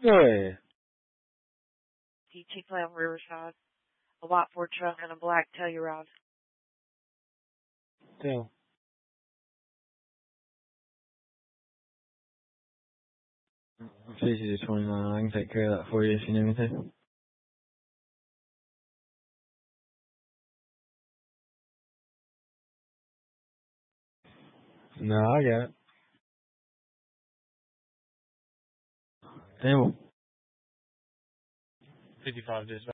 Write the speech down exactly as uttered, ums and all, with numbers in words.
Good. Chick-fil-A on Riverside. A white Ford truck and a black Telluride. Deal. It's easy to twenty-nine. I can take care of that for you if you need me to. No, I got it. Deal. fifty-five dispatch.